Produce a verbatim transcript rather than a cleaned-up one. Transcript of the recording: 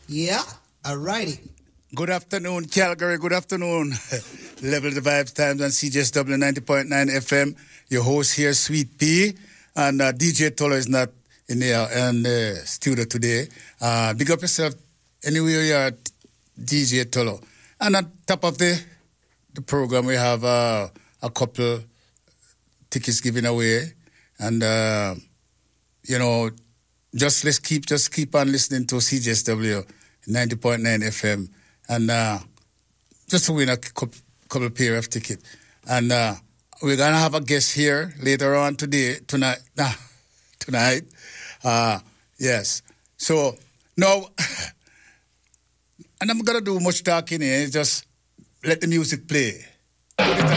Yeah, alrighty. Good afternoon, Calgary. Good afternoon. Level the Vibes Times and C J S W ninety point nine F M. Your host here, Sweet P. And uh, D J Tolo is not in the, uh, in the studio today. Uh, big up yourself anywhere you are, D J Tolo. And on top of the, the program, we have uh, a couple tickets given away. And, uh, you know, just let's keep just keep on listening to C J S W ninety point nine F M. And uh, just to win a couple, couple pair of tickets. And uh, we're going to have a guest here later on today, tonight. Nah, tonight. Uh, yes. So, now, and I'm going to do much talking here. Just let the music play.